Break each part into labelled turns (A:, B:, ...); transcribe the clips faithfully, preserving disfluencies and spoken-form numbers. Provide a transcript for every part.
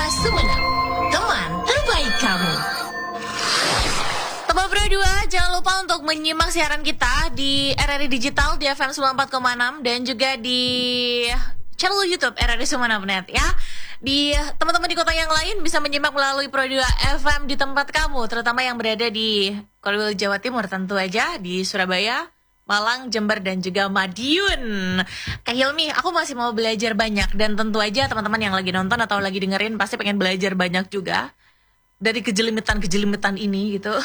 A: Sumenep, teman terbaik kamu. Teman Pro dua, jangan lupa untuk menyimak siaran kita di R R I Digital di F M sembilan puluh empat koma enam dan juga di channel YouTube R R I Sumenep dot net ya. Di teman-teman di kota yang lain bisa menyimak melalui Pro dua F M di tempat kamu, terutama yang berada di Kolwil Jawa Timur tentu aja, di Surabaya, Malang, Jember, dan juga Madiun. Kak Hilmi, aku masih mau belajar banyak. Dan tentu aja teman-teman yang lagi nonton atau lagi dengerin pasti pengen belajar banyak juga dari kejelimitan-kejelimitan ini gitu.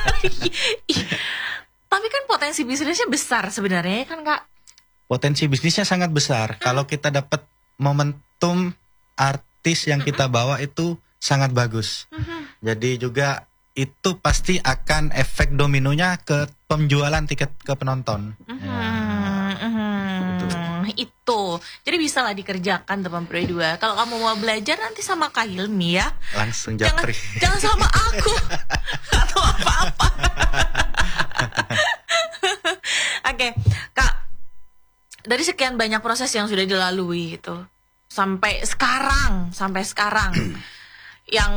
A: Tapi kan potensi bisnisnya besar sebenarnya kan Kak?
B: Potensi bisnisnya sangat besar. Hmm. Kalau kita dapat momentum artis yang kita bawa itu sangat bagus. Hmm. Jadi juga itu pasti akan efek dominonya ke penjualan tiket ke penonton. Mm-hmm. Ya.
A: Mm-hmm. Itu. Jadi bisa lah dikerjakan teman Pro dua. Kalau kamu mau belajar nanti sama Kak Hilmi ya.
B: Langsung japri.
A: Jangan, jangan sama aku. Atau apa-apa. Oke, Kak. Dari sekian banyak proses yang sudah dilalui itu. Sampai sekarang. Sampai sekarang. yang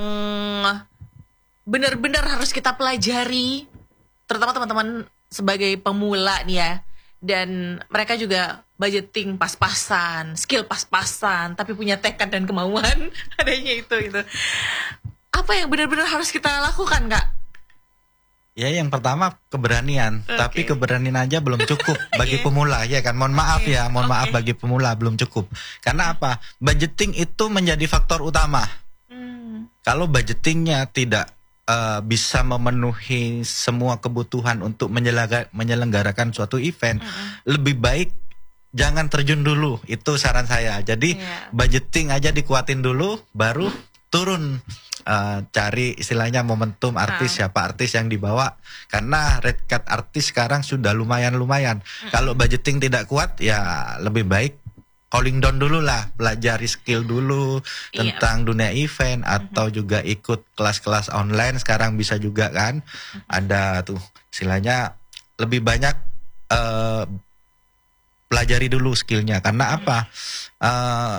A: benar-benar harus kita pelajari, terutama teman-teman sebagai pemula nih ya, dan mereka juga budgeting pas-pasan, skill pas-pasan, tapi punya tekad dan kemauan, adanya itu gitu. Apa yang benar-benar harus kita lakukan, Kak?
B: Ya, yang pertama keberanian, okay. Tapi keberanian aja belum cukup bagi yeah. pemula, ya kan? Mohon maaf okay. ya, mohon okay. maaf bagi pemula belum cukup. Karena apa? Budgeting itu menjadi faktor utama. Hmm. Kalau budgetingnya tidak Uh, bisa memenuhi semua kebutuhan untuk menyelenggarakan suatu event, mm-hmm. lebih baik jangan terjun dulu. Itu saran saya. Jadi yeah. budgeting aja dikuatin dulu, baru turun uh, cari istilahnya momentum artis, ah. siapa artis yang dibawa. Karena red card artis sekarang sudah lumayan-lumayan. Mm-hmm. Kalau budgeting tidak kuat, ya lebih baik calling down dulu lah, pelajari skill dulu tentang iya. dunia event, atau mm-hmm. juga ikut kelas-kelas online sekarang bisa juga kan, mm-hmm. ada tuh istilahnya lebih banyak uh, pelajari dulu skillnya, karena mm-hmm. apa, uh,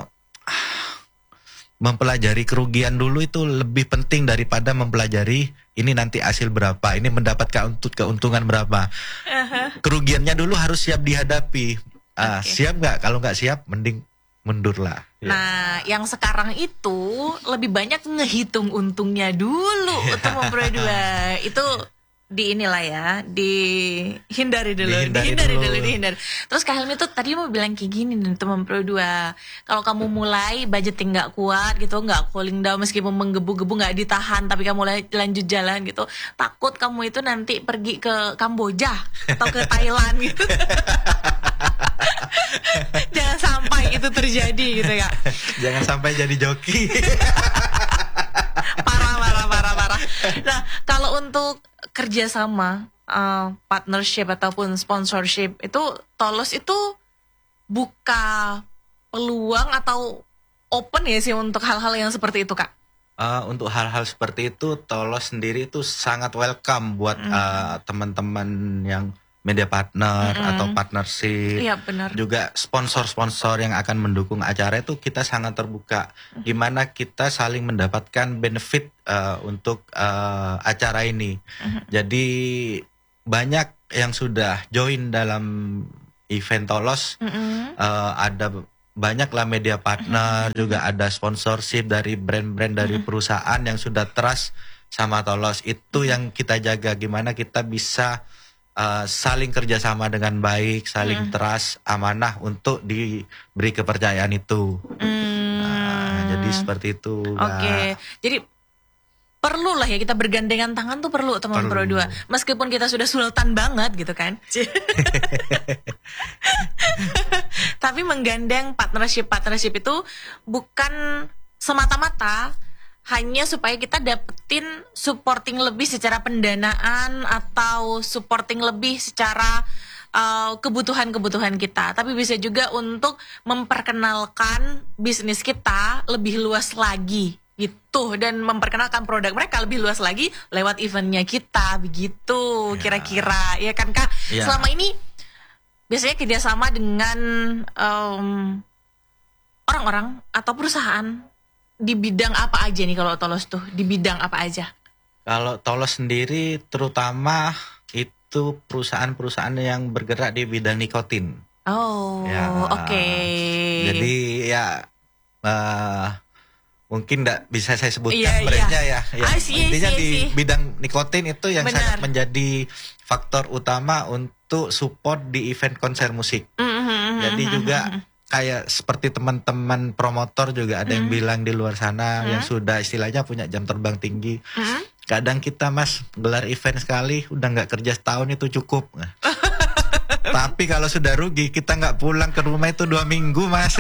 B: mempelajari kerugian dulu itu lebih penting daripada mempelajari ini nanti hasil berapa, ini mendapat keuntungan berapa, uh-huh. kerugiannya dulu harus siap dihadapi. Ah, okay. Siap nggak? Kalau nggak siap, mending mundur lah.
A: Nah, ya. Yang sekarang itu lebih banyak ngehitung untungnya dulu teman Pro dua. Itu di inilah ya, dihindari dulu, dihindari, dihindari dulu. dulu, dihindari. Terus Kak Hilmi tuh tadi mau bilang kayak gini nih teman Pro dua. Kalau kamu mulai budgeting nggak kuat gitu, nggak cooling down meskipun menggebu-gebu nggak ditahan, tapi kamu mulai lanjut jalan gitu, takut kamu itu nanti pergi ke Kamboja atau ke Thailand gitu. Jangan sampai itu terjadi gitu ya.
B: Jangan sampai jadi joki.
A: Parah, parah, parah, parah. Nah, kalau untuk kerjasama, uh, partnership ataupun sponsorship itu Tolos itu buka peluang atau open ya sih untuk hal-hal yang seperti itu, Kak?
B: Uh, untuk hal-hal seperti itu Tolos sendiri itu sangat welcome buat mm. uh, teman-teman yang media partner mm-hmm. atau partnership,
A: iya, benar.
B: Juga sponsor-sponsor yang akan mendukung acara itu kita sangat terbuka, mm-hmm. gimana kita saling mendapatkan benefit uh, untuk uh, acara ini. Mm-hmm. Jadi banyak yang sudah join dalam event Tolos, mm-hmm. uh, ada banyaklah media partner, mm-hmm. juga ada sponsorship dari brand-brand dari mm-hmm. perusahaan yang sudah trust sama Tolos. Itu mm-hmm. yang kita jaga, gimana kita bisa Uh, saling kerjasama dengan baik, saling hmm. trust, amanah untuk diberi kepercayaan itu. Hmm. Nah, jadi seperti itu.
A: Oke, okay. Jadi perlu lah ya kita bergandengan tangan tuh perlu teman Pro dua. Meskipun kita sudah sultan banget gitu kan. Tapi menggandeng partnership-partnership itu bukan semata-mata hanya supaya kita dapetin supporting lebih secara pendanaan atau supporting lebih secara uh, kebutuhan-kebutuhan kita, tapi bisa juga untuk memperkenalkan bisnis kita lebih luas lagi gitu, dan memperkenalkan produk mereka lebih luas lagi lewat eventnya kita begitu, ya. Kira-kira ya kan Kak? Ya. Selama ini biasanya kerjasama dengan um, orang-orang atau perusahaan di bidang apa aja nih kalau Tolos tuh? Di bidang apa aja?
B: Kalau Tolos sendiri terutama itu perusahaan-perusahaan yang bergerak di bidang nikotin.
A: Oh,
B: Ya,
A: oke. Okay.
B: Jadi ya uh, mungkin tidak bisa saya sebutkan
A: Iya,
B: brandnya
A: iya.
B: ya. ya.
A: Ah, see,
B: Intinya
A: see,
B: di
A: see.
B: bidang nikotin itu yang
A: Benar.
B: sangat menjadi faktor utama untuk support di event konser musik.
A: Mm-hmm.
B: Jadi juga kayak seperti teman-teman promotor juga ada yang
A: Mm-hmm.
B: bilang di luar sana
A: Mm-hmm.
B: yang sudah istilahnya punya jam terbang tinggi.
A: Mm-hmm.
B: Kadang kita mas gelar event sekali udah nggak kerja setahun itu cukup. Nah. Tapi kalau sudah rugi kita nggak pulang ke rumah itu dua minggu mas.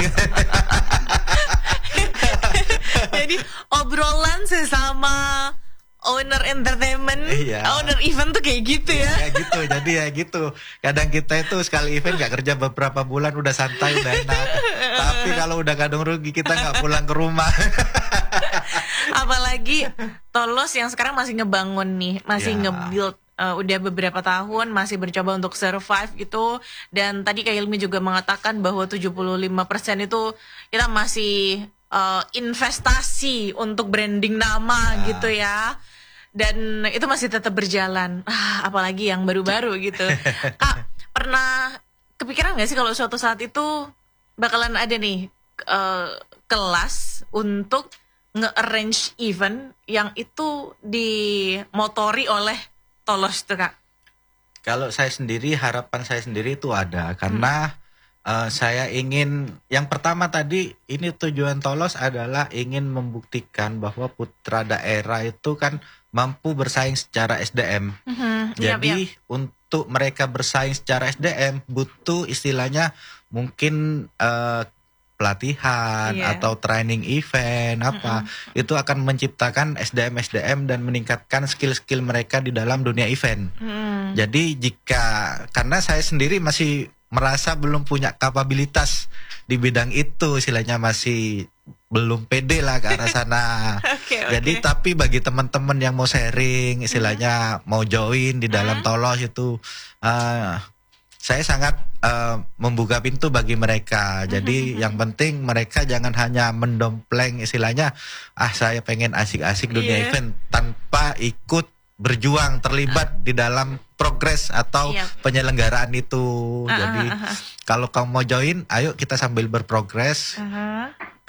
A: Jadi obrolan sesama owner entertainment,
B: iya.
A: owner event tuh kayak gitu ya.
B: Kayak gitu, jadi ya gitu. Kadang kita itu sekali event nggak kerja beberapa bulan udah santai udah enak. Tapi kalau udah kadung rugi kita nggak pulang ke rumah.
A: Apalagi Tolos yang sekarang masih ngebangun nih, masih
B: Ya.
A: nge-build. Uh, udah beberapa tahun masih mencoba untuk survive gitu. Dan tadi Kak Hilmi juga mengatakan bahwa tujuh puluh lima persen itu kita masih uh, investasi untuk branding nama
B: Ya.
A: gitu ya. Dan itu masih tetap berjalan. Ah, apalagi yang baru-baru gitu. Kak, pernah kepikiran gak sih kalau suatu saat itu bakalan ada nih uh, kelas untuk nge-arrange event yang itu dimotori oleh Tolos tuh Kak?
B: Kalau saya sendiri, harapan saya sendiri itu ada karena hmm. uh, saya ingin yang pertama tadi ini tujuan Tolos adalah ingin membuktikan bahwa putra daerah itu kan mampu bersaing secara S D M.
A: Mm-hmm.
B: Jadi
A: yep, yep.
B: untuk mereka bersaing secara S D M butuh istilahnya mungkin uh, pelatihan
A: yeah.
B: atau training event apa mm-hmm. itu akan menciptakan S D M S D M dan meningkatkan skill-skill mereka di dalam dunia event. Mm. Jadi jika karena saya sendiri masih merasa belum punya kapabilitas di bidang itu, istilahnya masih belum pede lah ke arah sana.
A: okay,
B: Jadi
A: okay.
B: tapi bagi teman-teman yang mau sharing, istilahnya mm-hmm. mau join di dalam mm-hmm. Tolos itu uh, saya sangat uh, membuka pintu bagi mereka. Jadi mm-hmm. yang penting mereka jangan hanya mendompleng istilahnya, ah saya pengen asik-asik dunia yeah. event tanpa ikut berjuang terlibat uh. di dalam progres atau yep. penyelenggaraan itu. Uh, Jadi uh, uh. kalau kamu mau join, ayo kita sambil berprogres. Uh-huh.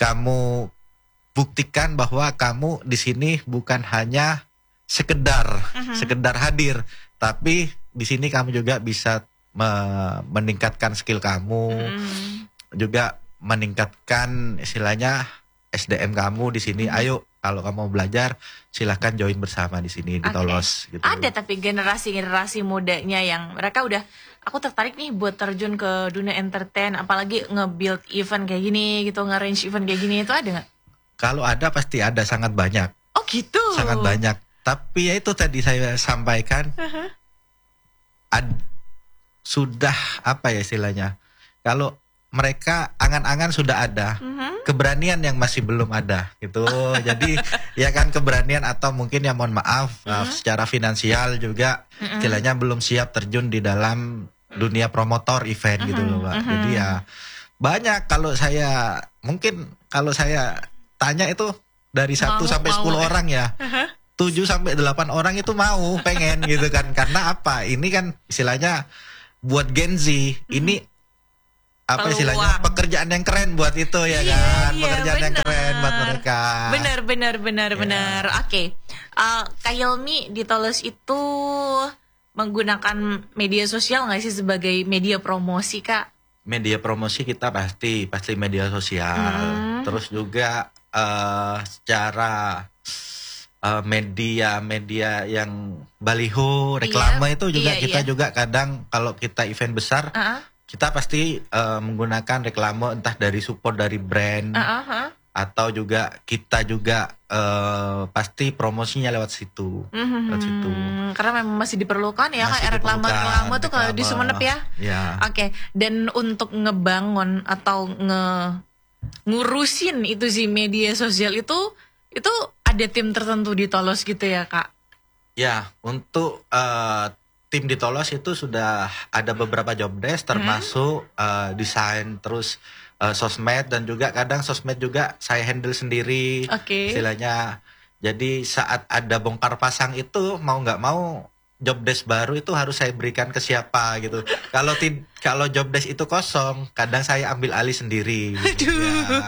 B: Kamu buktikan bahwa kamu di sini bukan hanya sekedar uh-huh. sekedar hadir, tapi di sini kamu juga bisa meningkatkan skill kamu, hmm. juga meningkatkan istilahnya S D M kamu di sini. Hmm. Ayo kalau kamu mau belajar silahkan join bersama di sini di okay. Tolos. Gitu.
A: Ada tapi generasi-generasi mudanya yang mereka udah aku tertarik nih buat terjun ke dunia entertain, apalagi nge-build event kayak gini gitu, nge-arrange event kayak gini, itu ada nggak?
B: Kalau ada pasti ada, sangat banyak.
A: Oh gitu.
B: Sangat banyak. Tapi ya itu tadi saya sampaikan. Uh-huh. Ad- sudah apa ya istilahnya, kalau mereka angan-angan sudah ada, mm-hmm. keberanian yang masih belum ada gitu. Jadi ya kan keberanian atau mungkin ya mohon maaf mm-hmm. uh, secara finansial juga mm-hmm. istilahnya belum siap terjun di dalam dunia promotor event mm-hmm. gitu loh Pak. Mm-hmm. Jadi ya banyak, kalau saya mungkin kalau saya tanya itu dari satu sampai sepuluh orang ya. Uh-huh. tujuh sampai delapan orang itu mau pengen gitu kan. Karena apa? Ini kan istilahnya buat Gen Z ini apa
A: Peluang.
B: Istilahnya pekerjaan yang keren buat itu ya
A: iya,
B: kan,
A: iya,
B: pekerjaan
A: bener.
B: yang keren buat mereka.
A: Benar benar benar yeah. benar. Oke, okay. uh, Kak Hilmi di Tolos itu menggunakan media sosial nggak sih sebagai media promosi Kak?
B: Media promosi kita pasti pasti media sosial. Hmm. Terus juga uh, secara Uh, media-media yang baliho, reklame iya, itu juga iya, kita iya. juga kadang kalau kita event besar, uh-huh. kita pasti uh, menggunakan reklame entah dari support dari brand uh-huh. atau juga kita juga uh, pasti promosinya lewat situ, uh-huh. lewat situ.
A: Karena memang masih diperlukan ya kayak reklame-reklame tuh kalau di Sumenep ya.
B: ya.
A: Oke, okay. Dan untuk ngebangun atau nge ngurusin itu sih media sosial itu itu ada tim tertentu di Tolos gitu ya Kak?
B: Ya, untuk uh, tim di Tolos itu sudah ada beberapa job desk termasuk hmm. uh, desain terus uh, sosmed, dan juga kadang sosmed juga saya handle sendiri.
A: Oke.
B: Istilahnya. Jadi saat ada bongkar pasang itu mau nggak mau job desk baru itu harus saya berikan ke siapa gitu. Kalau tid- kalau job desk itu kosong, kadang saya ambil alih sendiri. Gitu. Ya.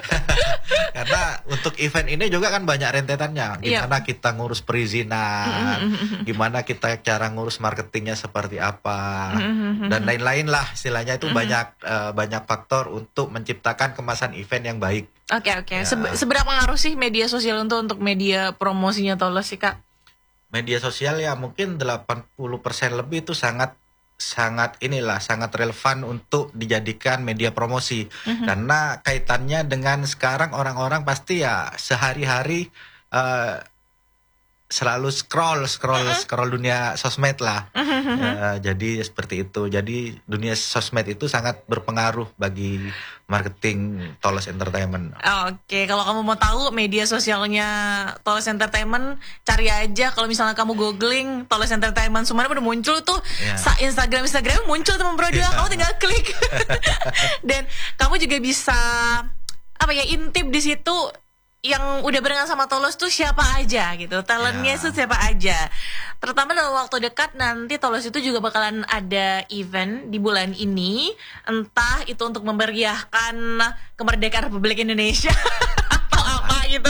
B: Karena untuk event ini juga kan banyak rentetannya. Gimana yep. kita ngurus perizinan, gimana kita cara ngurus marketingnya seperti apa, dan lain-lain lah. Istilahnya itu banyak uh, banyak faktor untuk menciptakan kemasan event yang baik.
A: Oke okay, oke. Okay. Ya. Se- seberapa ngaruh sih media sosial untuk untuk media promosinya Tolos sih Kak?
B: Media sosial ya mungkin delapan puluh persen lebih itu sangat sangat inilah sangat relevan untuk dijadikan media promosi. Mm-hmm. Karena kaitannya dengan sekarang orang-orang pasti ya sehari-hari uh, selalu scroll scroll uh-huh. scroll dunia sosmed lah. Uh-huh. Uh, jadi seperti itu. Jadi dunia sosmed itu sangat berpengaruh bagi marketing Tolos Entertainment.
A: Oke, kalau kamu mau tahu media sosialnya Tolos Entertainment, cari aja. Kalau misalnya kamu googling Tolos Entertainment Sumeneb udah muncul tuh. Yeah. Instagram Instagram muncul teman Bro dua. Yeah. Kamu tinggal klik. Dan kamu juga bisa apa ya intip di situ. Yang udah barengan sama Tolos tuh siapa aja gitu, talentnya itu yeah. siapa aja. Terutama dalam waktu dekat nanti Tolos itu juga bakalan ada event di bulan ini, entah itu untuk memeriahkan kemerdekaan Republik Indonesia atau apa gitu.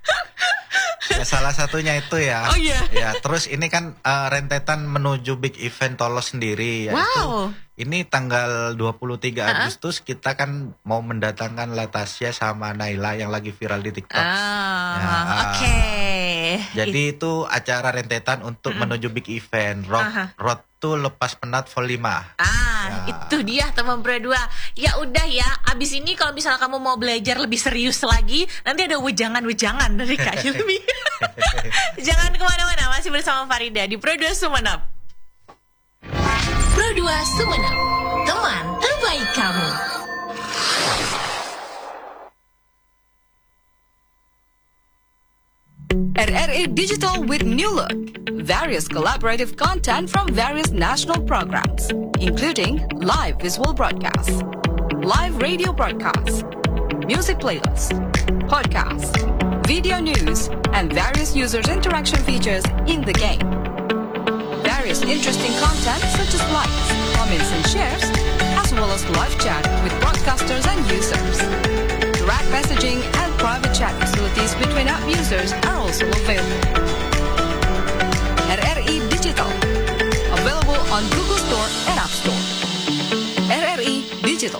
B: Ya, salah satunya itu ya.
A: Oh iya.
B: Ya, terus ini kan uh, rentetan menuju big event Tolos sendiri ya.
A: Wow.
B: Ini tanggal dua puluh tiga uh-huh. Agustus kita kan mau mendatangkan Latasha sama Naila yang lagi viral di TikTok.
A: Oh, ya, oke. Okay.
B: Jadi itu acara rentetan untuk uh-huh. menuju big event Rock uh-huh. Road to Lepas Penat Vol lima.
A: Ah, ya. Itu dia teman Bro dua. Ya udah ya, abis ini kalau misalnya kamu mau belajar lebih serius lagi, nanti ada wejangan-wejangan dari Kak Hilmi. Jangan kemana-mana, masih bersama Farida di Pro dua Sumeneb.
C: Pro dua Sumeneb, teman terbaik kamu. R R I Digital with new look. Various collaborative content from various national programs, including live visual broadcasts, live radio broadcasts, music playlists, podcasts, video news, and various users' interaction features in the game. Various interesting content such as likes, comments, and shares, as well as live chat with broadcasters and users. Direct messaging and private chat facilities between app users are also available. R R I Digital, available on Google Store and App Store. R R I Digital.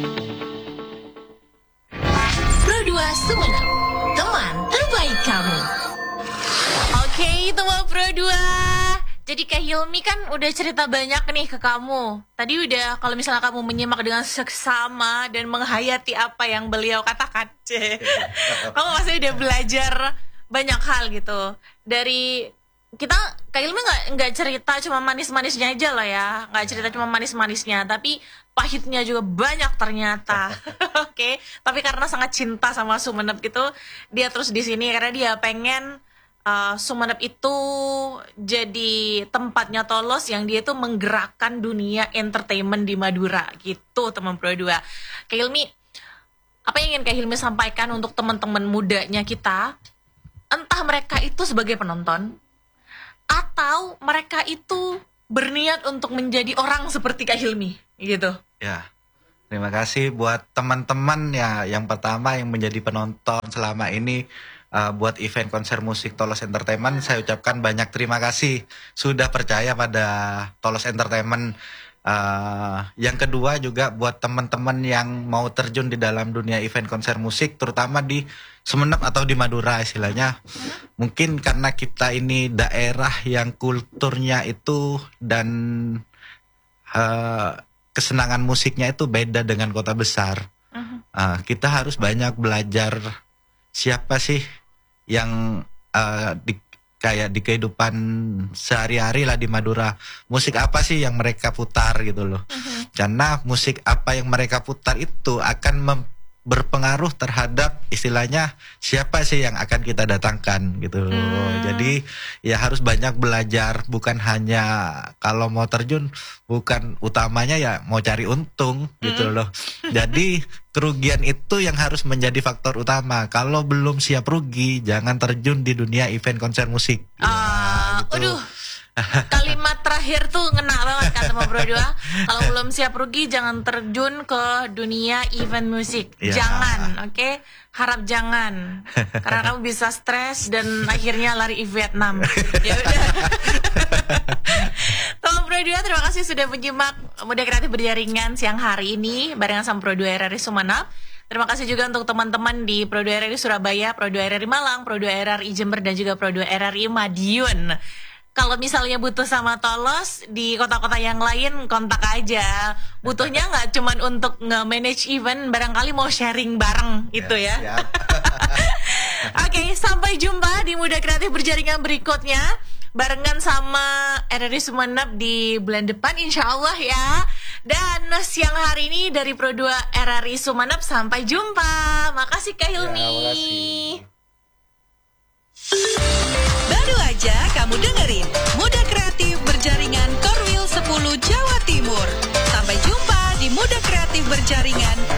C: Pro dua Sumeneb, teman terbaik kamu.
A: Oke, okay, teman Pro dua. Jadi Kak Hilmi kan udah cerita banyak nih ke kamu. Tadi udah kalau misalnya kamu menyimak dengan seksama dan menghayati apa yang beliau katakan, kamu pasti udah belajar banyak hal gitu. Dari kita Kak Hilmi nggak nggak cerita cuma manis-manisnya aja lah ya, nggak cerita cuma manis-manisnya, tapi pahitnya juga banyak ternyata. Oke, okay? Tapi karena sangat cinta sama Sumeneb gitu, dia terus di sini karena dia pengen Uh, Sumeneb itu jadi tempatnya Tolos yang dia itu menggerakkan dunia entertainment di Madura gitu teman Pro dua. Kak Hilmi, apa yang ingin Kak Hilmi sampaikan untuk teman-teman mudanya kita, entah mereka itu sebagai penonton atau mereka itu berniat untuk menjadi orang seperti Kak Hilmi gitu.
B: Ya, terima kasih buat teman-teman ya, yang pertama yang menjadi penonton selama ini. Uh, buat event konser musik Tolos Entertainment, saya ucapkan banyak terima kasih sudah percaya pada Tolos Entertainment. Uh, yang kedua juga buat teman-teman yang mau terjun di dalam dunia event konser musik, terutama di Sumeneb atau di Madura istilahnya. Mungkin karena kita ini daerah yang kulturnya itu dan uh, kesenangan musiknya itu beda dengan kota besar. Uh, kita harus banyak belajar siapa sih yang uh, di, kayak di kehidupan sehari-hari lah di Madura, musik apa sih yang mereka putar gitu loh. Uh-huh. Karena musik apa yang mereka putar itu akan mem- berpengaruh terhadap istilahnya siapa sih yang akan kita datangkan gitu loh. Hmm. Jadi ya harus banyak belajar, bukan hanya kalau mau terjun bukan utamanya ya mau cari untung gitu hmm. loh. Jadi kerugian itu yang harus menjadi faktor utama. Kalau belum siap rugi, jangan terjun di dunia event konser musik.
A: Ah, uh, gitu. Aduh. Kalimat terakhir tuh ngena banget kata Bro Dua. Kalau belum siap rugi jangan terjun ke dunia event musik. Ya. Jangan, oke? Okay? Harap jangan. Karena kamu bisa stres dan akhirnya lari ke Vietnam. Ya udah. Teman Bro Dua, terima kasih sudah menyimak Muda Kreatif Berjaringan siang hari ini barengan sama Pro dua R R I Sumenep. Terima kasih juga untuk teman-teman di Pro dua R R I Surabaya, Pro dua R R I Malang, Pro dua R R I Jember dan juga Pro dua R R I Madiun. Kalau misalnya butuh sama Tolos di kota-kota yang lain, kontak aja. Butuhnya nggak cuman untuk nge-manage event, barangkali mau sharing bareng gitu ya. ya. Oke, okay, sampai jumpa di Muda Kreatif Berjaringan berikutnya. Barengan sama R R I Sumenep di bulan depan insya Allah ya. Dan siang hari ini dari Pro dua R R I Sumenep, sampai jumpa. Makasih Kak Hilmi. Ya, makasih.
C: Baru aja kamu dengerin Muda Kreatif Berjaringan Korwil sepuluh Jawa Timur. Sampai jumpa di Muda Kreatif Berjaringan